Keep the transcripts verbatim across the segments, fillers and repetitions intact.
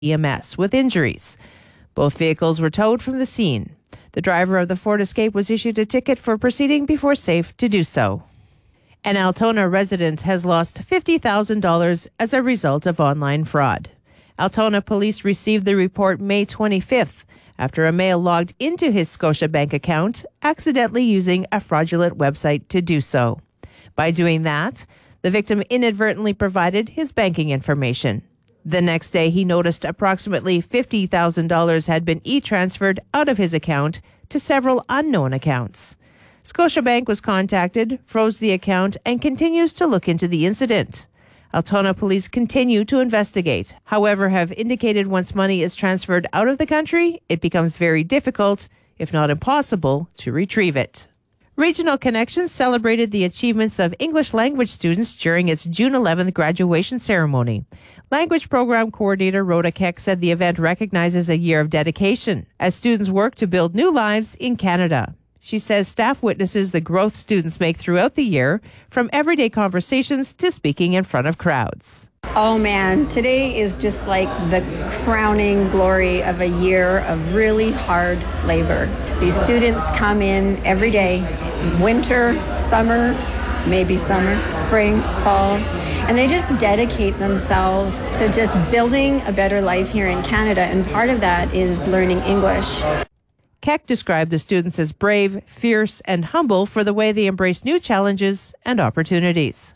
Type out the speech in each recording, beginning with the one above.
E M S with injuries. Both vehicles were towed from the scene. The driver of the Ford Escape was issued a ticket for proceeding before safe to do so. An Altona resident has lost fifty thousand dollars as a result of online fraud. Altona police received the report May twenty-fifth after a male logged into his Scotiabank account, accidentally using a fraudulent website to do so. By doing that, the victim inadvertently provided his banking information. The next day, he noticed approximately fifty thousand dollars had been e-transferred out of his account to several unknown accounts. Scotiabank was contacted, froze the account, and continues to look into the incident. Altona police continue to investigate, however, have indicated once money is transferred out of the country, it becomes very difficult, if not impossible, to retrieve it. Regional Connections celebrated the achievements of English language students during its June eleventh graduation ceremony. Language Program Coordinator Rhoda Keck said the event recognizes a year of dedication as students work to build new lives in Canada. She says staff witnesses the growth students make throughout the year, from everyday conversations to speaking in front of crowds. Oh man, today is just like the crowning glory of a year of really hard labor. These students come in every day, winter, summer, maybe summer, spring, fall, and they just dedicate themselves to just building a better life here in Canada, and part of that is learning English. Keck described the students as brave, fierce, and humble for the way they embrace new challenges and opportunities.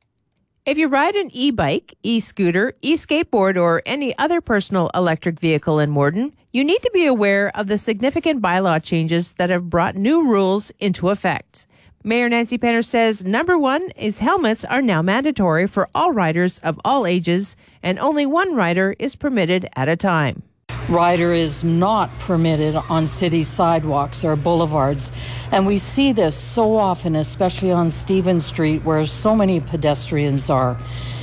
If you ride an e-bike, e-scooter, e-skateboard, or any other personal electric vehicle in Morden, you need to be aware of the significant bylaw changes that have brought new rules into effect. Mayor Nancy Penner says, number one is helmets are now mandatory for all riders of all ages, and only one rider is permitted at a time. Rider is not permitted on city sidewalks or boulevards. And we see this so often, especially on Stephen Street, where so many pedestrians are.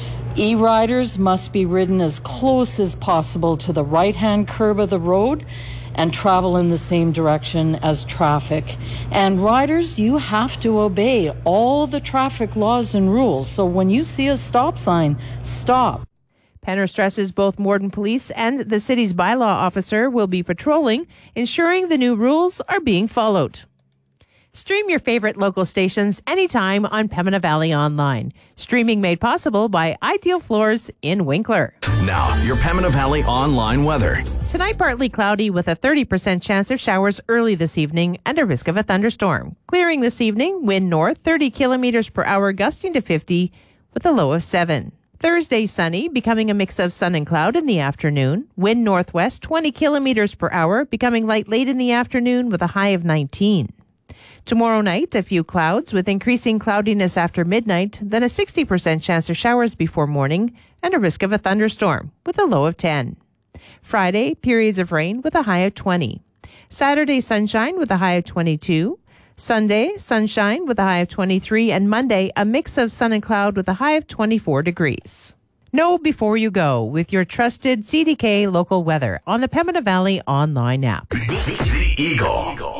E-riders must be ridden as close as possible to the right-hand curb of the road and travel in the same direction as traffic. And riders, you have to obey all the traffic laws and rules. So when you see a stop sign, stop. Penner stresses both Morden Police and the city's bylaw officer will be patrolling, ensuring the new rules are being followed. Stream your favorite local stations anytime on Pembina Valley Online. Streaming made possible by Ideal Floors in Winkler. Now, your Pembina Valley Online weather. Tonight, partly cloudy with a thirty percent chance of showers early this evening and a risk of a thunderstorm. Clearing this evening, wind north thirty kilometers per hour, gusting to fifty with a low of seven. Thursday, sunny, becoming a mix of sun and cloud in the afternoon. Wind northwest twenty kilometers per hour, becoming light late in the afternoon with a high of nineteen. Tomorrow night, a few clouds with increasing cloudiness after midnight, then a sixty percent chance of showers before morning and a risk of a thunderstorm with a low of ten. Friday, periods of rain with a high of twenty. Saturday, sunshine with a high of twenty-two. Sunday, sunshine with a high of twenty-three, and Monday, a mix of sun and cloud with a high of twenty-four degrees. Know before you go with your trusted C D K local weather on the Pembina Valley Online app. The, the, the Eagle.